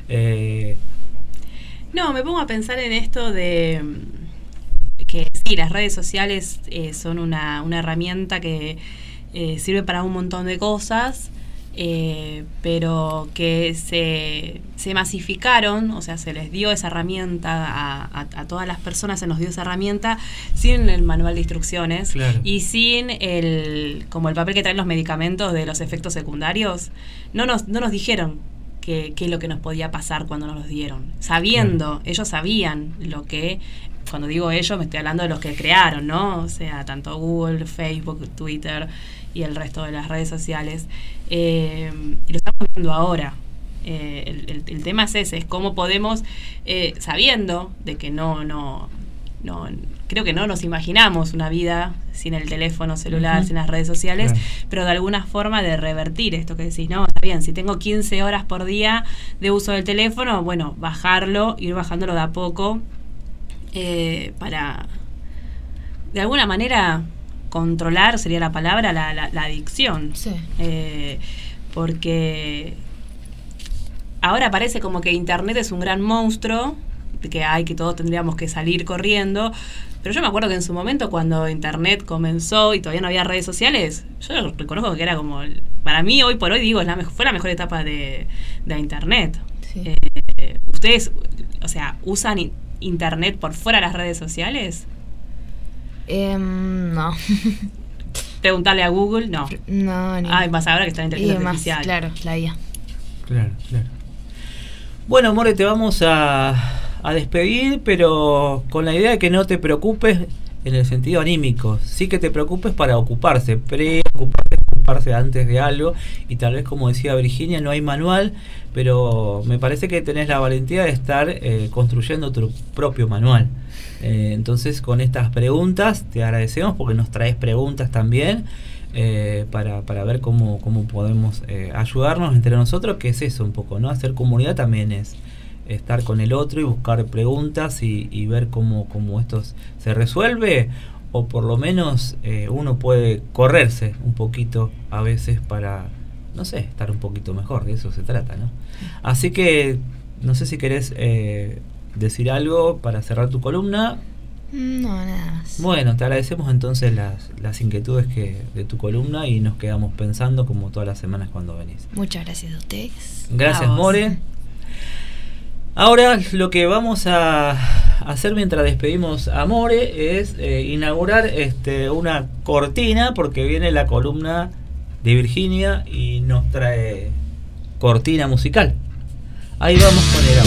No, me pongo a pensar en esto de que sí, las redes sociales son una herramienta que sirve para un montón de cosas, pero que se masificaron, o sea, se les dio esa herramienta a todas las personas, se nos dio esa herramienta sin el manual de instrucciones, claro, y sin como el papel que traen los medicamentos de los efectos secundarios. No nos dijeron qué es lo que nos podía pasar cuando nos los dieron, sabiendo, claro, ellos sabían lo que... Cuando digo ellos, me estoy hablando de los que crearon, ¿no? O sea, tanto Google, Facebook, Twitter y el resto de las redes sociales. Y lo estamos viendo ahora. El tema es ese, es cómo podemos, sabiendo de que no, creo que no nos imaginamos una vida sin el teléfono celular, sin las redes sociales, claro, pero de alguna forma de revertir esto que decís, no, está bien, si tengo 15 horas por día de uso del teléfono, bueno, ir bajándolo de a poco, para de alguna manera controlar, sería la palabra, la adicción. Sí. Porque ahora parece como que Internet es un gran monstruo, que todos tendríamos que salir corriendo, pero yo me acuerdo que en su momento, cuando Internet comenzó y todavía no había redes sociales, yo reconozco que era como, para mí hoy por hoy digo, fue la mejor etapa de Internet. Sí. ¿Ustedes, o sea, usan Internet por fuera de las redes sociales? No. Preguntarle a Google, no. No, ni. Vas ahora que está la inteligencia artificial. Claro, la IA. Claro. Bueno, More, te vamos a despedir, pero con la idea de que no te preocupes en el sentido anímico. Sí que te preocupes para ocuparse antes de algo, y tal vez, como decía Virginia, no hay manual, pero me parece que tenés la valentía de estar construyendo tu propio manual. Entonces, con estas preguntas te agradecemos, porque nos traes preguntas también, para ver cómo podemos ayudarnos entre nosotros, que es eso un poco, ¿no? Hacer comunidad también es estar con el otro y buscar preguntas y ver cómo esto se resuelve, o por lo menos uno puede correrse un poquito a veces para, no sé, estar un poquito mejor. De eso se trata, ¿no? Así que no sé si querés decir algo para cerrar tu columna. No, nada más. Bueno, te agradecemos entonces las inquietudes de tu columna, y nos quedamos pensando como todas las semanas cuando venís. Muchas gracias a ustedes. Gracias, More. Ahora lo que vamos a hacer mientras despedimos a More es inaugurar una cortina, porque viene la columna de Virginia y nos trae cortina musical. Ahí vamos con el audio.